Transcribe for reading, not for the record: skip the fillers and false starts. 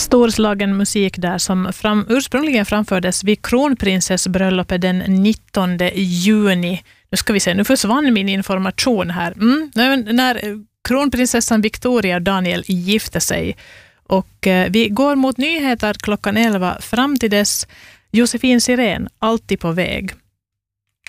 Storslagen musik där som ursprungligen framfördes vid kronprinsessbröllopet den 19 juni. Nu ska vi se, nu försvann min information här. När kronprinsessan Victoria och Daniel gifte sig. Och vi går mot nyheter klockan 11. Fram till dess, Josefin Sirén, alltid på väg.